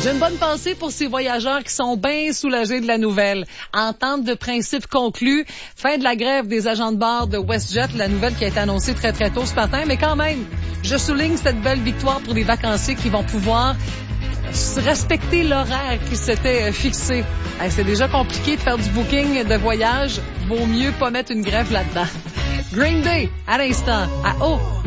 J'ai une bonne pensée pour ces voyageurs qui sont bien soulagés de la nouvelle. Entente de principe conclue, fin de la grève des agents de bord de WestJet, la nouvelle qui a été annoncée très très tôt ce matin, mais quand même, je souligne cette belle victoire pour les vacanciers qui vont pouvoir respecter l'horaire qui s'était fixé. C'est déjà compliqué de faire du booking de voyage, vaut mieux pas mettre une grève là-dedans. Green Day, à l'instant, à